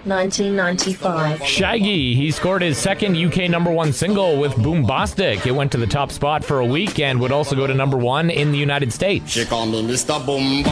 1995. Shaggy, he scored his second UK #1 single with Boombastic. It went to the top spot for a week and would also go to #1 in the United States. She call me Mr. Boom.